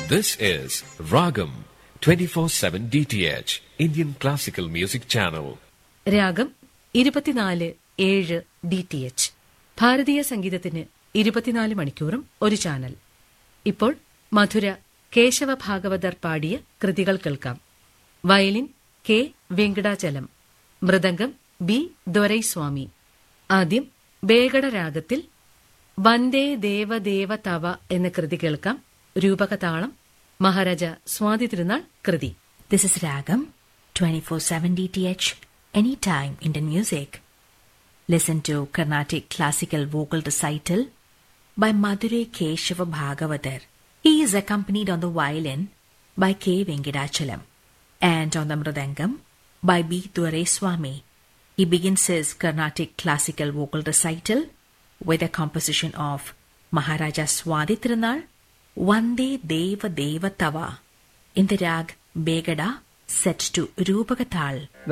This is Ragam 24/7 DTH Indian Classical Music Channel. രാഗം 24/7 DTH ഭാരതീയ സംഗീതത്തിന് 24 മണിക്കൂറും ഒരു ചാനൽ. ഇപ്പോൾ മധുര കേശവ ഭാഗവതർ പാടിയ കൃതികൾ കേൾക്കാം. Violin K Venkatachalam, mridangam B Doraiswamy. ആദ്യം ബേഗഡ രാഗത്തിൽ വന്ദേ ദേവദേവ തവ എന്ന കൃതി കേൾക്കാം. രൂപകതാളം മഹാരാജ സ്വാതി തിരുനാൾ കൃതി. This is Ragam 24/7 DTH Anytime Indian Music. Listen to Carnatic Classical Vocal Recital by Madurai Keshava Bhagavathar. He is accompanied on the violin by K. Venkadachalam and on the mridangam by B. Duraiswamy. He begins his Carnatic Classical Vocal Recital with a composition of Maharaja Swadhi Tirunal, Vande Deva Deva Tava, in the rag Begada set to Rupakatal.